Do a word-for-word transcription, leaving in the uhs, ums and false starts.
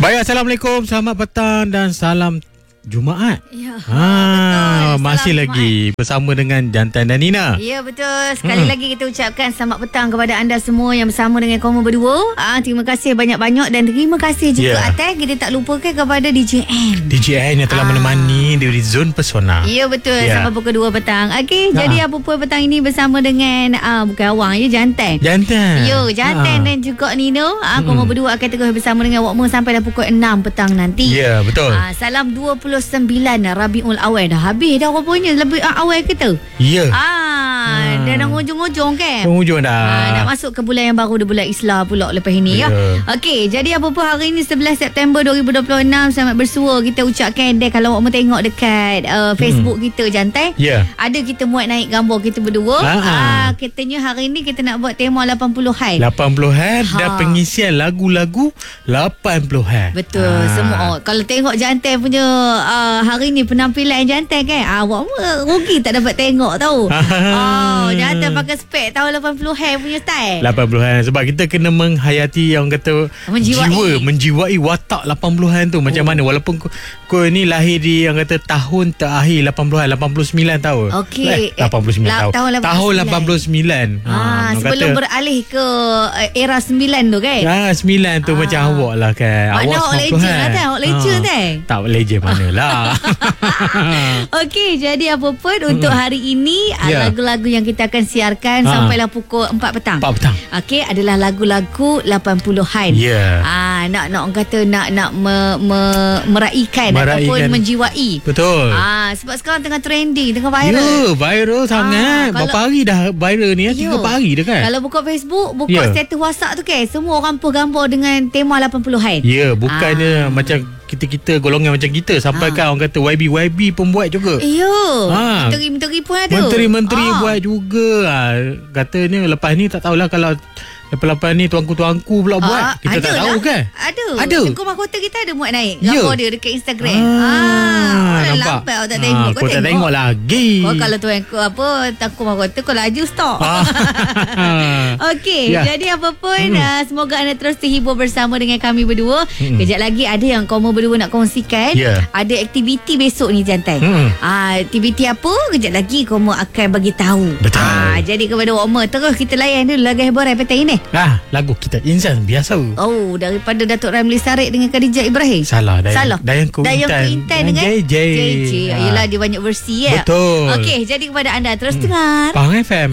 Baik, Assalamualaikum, selamat petang dan salam Jumaat. Ya, ha, betul. Masih Salam lagi Jumaat bersama dengan Jantan dan Nina. Ya, betul. Sekali Hmm. lagi kita ucapkan selamat petang kepada anda semua yang bersama dengan Komo berdua. Ah, terima kasih banyak-banyak dan terima kasih juga Ya. atas kita tak lupakan kepada D J N. D J N yang telah Ah. menemani di Zone Pesona. Ya, betul. Ya. Sampai pukul dua petang. Okey, Ha. jadi apa pun petang ini bersama dengan ah, bukan awang ya, Jantan. Jantan. Yo, Jantan Ha. dan juga Nino. Ah, Hmm. Komo berdua akan terus bersama dengan awakmu sampai dah pukul enam petang nanti. Ya, betul. Ah, salam dua puluh sembilan Rabiul Awal. Dah habis dah rupanya lebih ah, awal kita. Ya. Ah, Ha. dah nak hujung-hujung kan? Penghujung dah. Ah, nak masuk ke bulan yang baru, dah bulan Islam pula lepas ini ya. Ya. Okey, jadi apa pun hari ini sebelas September dua ribu dua puluh enam, selamat bersua kita ucapkan deh. Kalau awak tengok dekat uh, Facebook hmm. kita Jantai, Ya. ada kita muat naik gambar kita berdua. Ha. Ah, katanya hari ini kita nak buat tema lapan puluhan. lapan puluhan Ha. dan pengisian lagu-lagu lapan puluhan. Betul. Ha. Semua oh, kalau tengok Jantai punya uh, hari ni penampilan Jantai kan, awak uh, rugi tak dapat tengok tahu. Oh, Jantai pakai spek tahun lapan puluhan punya style. lapan puluhan sebab kita kena menghayati yang kata Menjiwai. jiwa, menjiwai watak lapan puluhan tu macam Oh. mana, walaupun kau, kau ni lahir di yang kata tahun terakhir lapan puluhan, lapan puluh sembilan tahun. Okey. Eh, lapan puluh sembilan La- tahun. tahun lapan puluh Tahun sembilan. lapan puluh sembilan. Ha, orang sebelum kata, beralih ke uh, era sembilan tu kan. Ah, sembilan tu Ah. macam awak lah kan. Mana Awak awak sembilan legend puluhan. lah tak? Awak legend Ah. tak? Tak legend manalah. Okey, jadi apa pun untuk hari ini uh, Ya. lagu-lagu yang kita akan siarkan Ha. sampailah pukul empat petang. Empat petang. Okey, adalah lagu-lagu lapan puluhan. Ya. Ah, nak nak orang kata nak nak me, me, meraikan, Meraikan. ataupun menjiwai. Betul. Ah, sebab sekarang tengah trending, tengah viral. Ya, viral sangat. kalau- Berapa hari dah viral ni? Ya? Ya. Tiga empat hari dah kan? Kalau buka Facebook, buka Ya. status WhatsApp tu kan, semua orang post gambar dengan tema lapan puluhan. Ya, bukannya Ah. macam kita-kita golongan macam kita sampai Ah. kan orang kata Y B Y B pun buat juga. Ya. Ha. Menteri-menteri pun ada. Menteri-menteri Ah. buat juga. Ha, katanya lepas ni tak tahulah kalau lepas-lepas ni tuanku-tuanku pula buat. Ah, Kita tak ada tahu lah. kan? Ada. Ada. Tengku mahkota kita ada muat naik Ya. gambar dia dekat Instagram. Ah, Ah, nampak? lampai awak tak tengok. Ah, kau tak tengok lagi. Kau kalau tuan aku apa tengku mahkota kau laju stop. Ah. Okey, Ya. jadi apa pun Hmm. uh, semoga anda terus terhibur bersama dengan kami berdua. Hmm. Kejap lagi ada yang kau berdua nak kongsikan. Ya. Ada aktiviti besok ni Jantai. Hmm. Ah, aktiviti apa? Kejap lagi kau akan bagi tahu. Betul. Ah, jadi kepada awak terus kita layan dulu lagu hiburan petang ini. Ah, lagu kita insan biasa. Oh, daripada Datuk Ramli Sarip dengan Khadijah Ibrahim. Salah, Dayang- Salah. Dayangku Dayangku Intan Intan dengan dengan J J. J J. Ah. Yelah, dia banyak versi ya. Betul. Okey, jadi kepada anda terus dengar. Pahang F M.